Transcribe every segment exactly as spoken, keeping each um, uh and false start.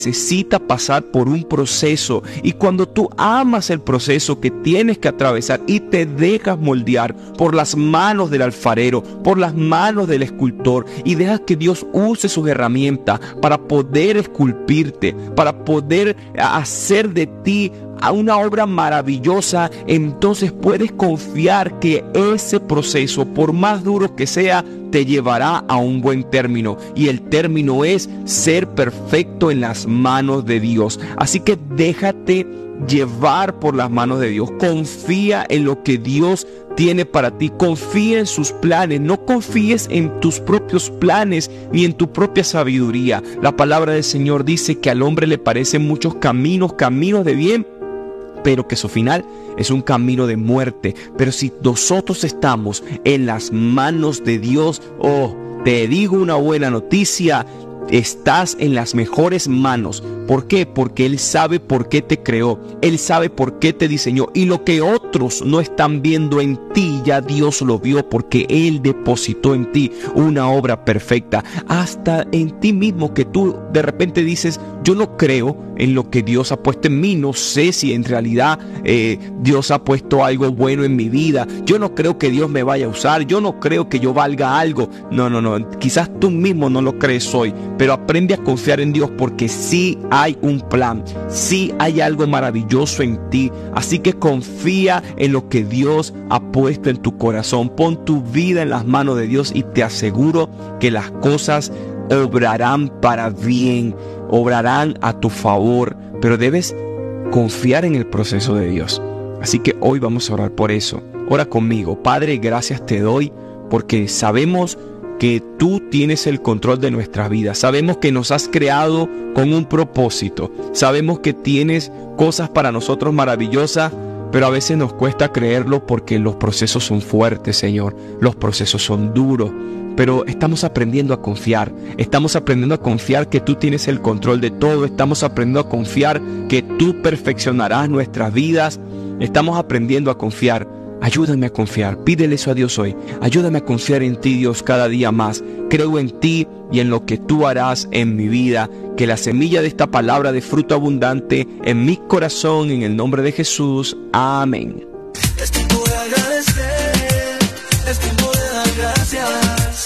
necesita pasar por un proceso, y cuando tú amas el proceso que tienes que atravesar y te dejas moldear por las manos del alfarero, por las manos del escultor, y dejas que Dios use sus herramientas para poder esculpirte, para poder hacer de ti a una obra maravillosa, entonces puedes confiar que ese proceso, por más duro que sea, te llevará a un buen término, y el término es ser perfecto en las manos de Dios. Así que déjate llevar por las manos de Dios, confía en lo que Dios tiene para ti, confía en sus planes, no confíes en tus propios planes ni en tu propia sabiduría. La palabra del Señor dice que al hombre le parecen muchos caminos, caminos de bien, pero que su final es un camino de muerte. Pero si nosotros estamos en las manos de Dios, oh, te digo una buena noticia, estás en las mejores manos. ¿Por qué? Porque Él sabe por qué te creó, Él sabe por qué te diseñó, y lo que otros no están viendo en ti, ya Dios lo vio, porque Él depositó en ti una obra perfecta. Hasta en ti mismo, que tú de repente dices, yo no creo en lo que Dios ha puesto en mí, no sé si en realidad eh, Dios ha puesto algo bueno en mi vida, yo no creo que Dios me vaya a usar, yo no creo que yo valga algo. No, no, no, quizás tú mismo no lo crees hoy, pero aprende a confiar en Dios, porque sí hay un plan, sí hay algo maravilloso en ti. Así que confía en lo que Dios ha puesto en tu corazón, pon tu vida en las manos de Dios, y te aseguro que las cosas obrarán para bien, obrarán a tu favor, pero debes confiar en el proceso de Dios. Así que hoy vamos a orar por eso. Ora conmigo. Padre, gracias te doy, porque sabemos que tú tienes el control de nuestras vidas. Sabemos que nos has creado con un propósito. Sabemos que tienes cosas para nosotros maravillosas, pero a veces nos cuesta creerlo porque los procesos son fuertes, Señor. Los procesos son duros. Pero estamos aprendiendo a confiar. Estamos aprendiendo a confiar que tú tienes el control de todo. Estamos aprendiendo a confiar que tú perfeccionarás nuestras vidas. Estamos aprendiendo a confiar. Ayúdame a confiar, pídele eso a Dios hoy. Ayúdame a confiar en ti, Dios, cada día más. Creo en ti y en lo que tú harás en mi vida. Que la semilla de esta palabra dé fruto abundante en mi corazón, en el nombre de Jesús. Amén. Es tiempo de agradecer, es tiempo de dar gracias.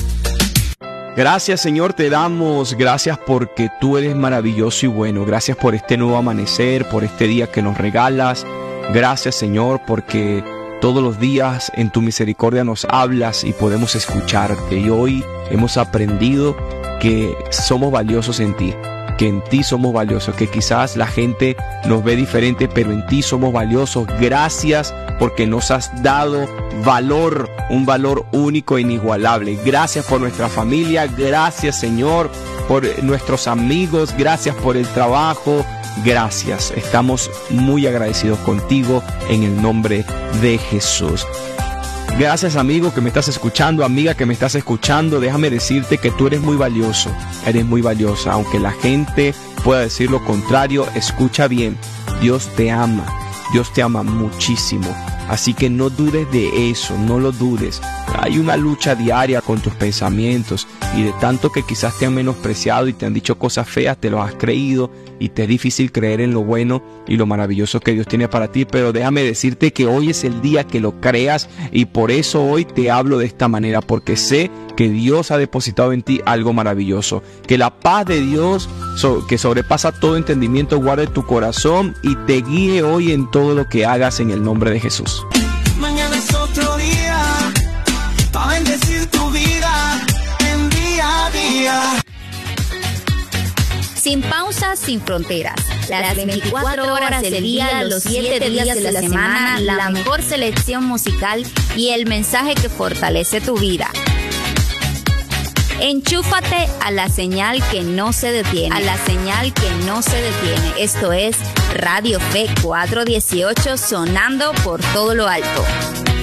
Gracias, Señor, te damos gracias porque tú eres maravilloso y bueno. Gracias por este nuevo amanecer, por este día que nos regalas. Gracias, Señor, porque todos los días en tu misericordia nos hablas y podemos escucharte. Y hoy hemos aprendido que somos valiosos en ti, que en ti somos valiosos, que quizás la gente nos ve diferente, pero en ti somos valiosos. Gracias porque nos has dado valor, un valor único e inigualable. Gracias por nuestra familia, gracias, Señor, por nuestros amigos, gracias por el trabajo. Gracias, estamos muy agradecidos contigo en el nombre de Jesús. Gracias, amigo que me estás escuchando, amiga que me estás escuchando. Déjame decirte que tú eres muy valioso, eres muy valiosa. Aunque la gente pueda decir lo contrario, escucha bien, Dios te ama, Dios te ama muchísimo. Así que no dudes de eso, no lo dudes. Hay una lucha diaria con tus pensamientos, y de tanto que quizás te han menospreciado y te han dicho cosas feas, te lo has creído y te es difícil creer en lo bueno y lo maravilloso que Dios tiene para ti. Pero déjame decirte que hoy es el día que lo creas, y por eso hoy te hablo de esta manera, porque sé que Dios ha depositado en ti algo maravilloso. Que la paz de Dios, que sobrepasa todo entendimiento, guarde tu corazón y te guíe hoy en todo lo que hagas en el nombre de Jesús. Mañana es otro día, para bendecir tu vida en día a día. Sin pausas, sin fronteras. Las veinticuatro horas del día, los siete días de la semana, la mejor selección musical y el mensaje que fortalece tu vida. Enchúfate a la señal que no se detiene, a la señal que no se detiene. Esto es Radio Fe cuatrocientos dieciocho, sonando por todo lo alto.